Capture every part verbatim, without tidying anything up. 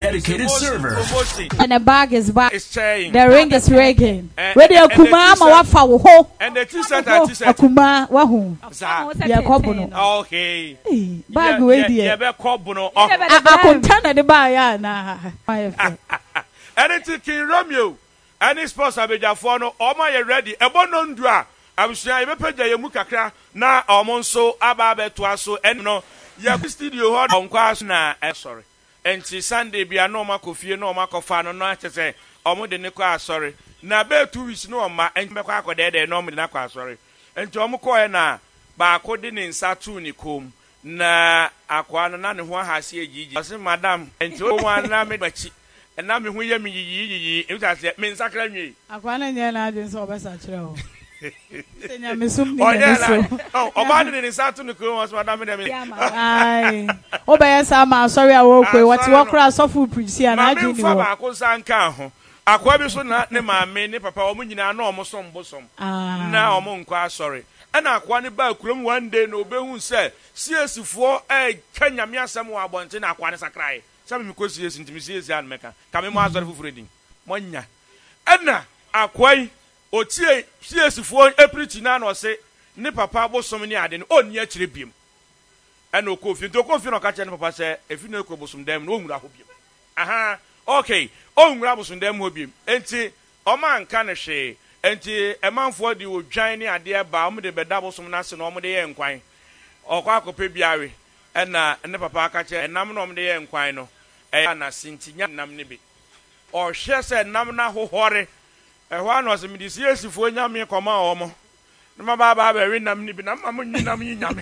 dedicated server. And the bag is back. It's saying. The ring is ringing. Ready Akuma ma wafa wo ho. And the t-shirt and t-shirt. Akuma wa hu. Ya kobuno. Okay. Bag we dey. Ya be kobuno. Akonta na de ba ya na. Anything King Romeo. Any sports abejafo no oma ye ready. Ebo no ndu a abusua ye bepeja ye mu kakra na omo nso aba beto aso en no ya studio ho onkwa na eh sorry. Enti Sunday bia no makofie no makofa no no achese omo de ne kwa sorry. Na be two weeks no ma enti be kwa akode de no mo de na kwa sorry. Enti omo ko e na ba ko de ne nsa tu ni kom na akwa no na ne ho ahase agigi. Ose madam enti o wa na me bachi na me hu ye me yiyi e ta se me nsakra nwi akwa na nye na adin so obesa kire o senya me sum ni ne so oh oba de ne satu no ko was madam de me ai oba sa ma sorry a wo kwe what wo kra sofu preach ya na adin ni wo ba ko sanka ho akwa bi so na ne maame ne papa omo nyina na omo som bosom na omo nkwa sorry ana akwa ne ba kurom one day no obehu se siesifo eh kanyame asem wa abonte na akwa ne sakrae Some because yes, intimacy and meka. Come more for reading. Monya. Edna, akwai, o tie, yes, for a pretty nan or say, ne papa was so many adding, oh, near tribim. And no coffee, to coffee no catch and papa say, if you know cobblesome them, no, I hope you. Aha, okay, oh, grabbles on them will be. Enti, o man can she, enti, a man for the old giant idea, baum the bedouble some nasa normal day and quine. Or quack pebiari, and uh, and the papa catcher, and naminum day and quino. Na sintinya nam ne bi o hwe se nam na hohore e ho an was me disi esifo nyame koma omo na ma ba ba ba we nam ne bi na ma munyi nam nyame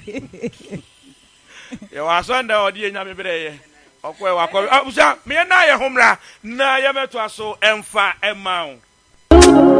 ye wa so nda odi nyame breye okwe wa ko abusa me na ye homra na ye meto aso emfa ema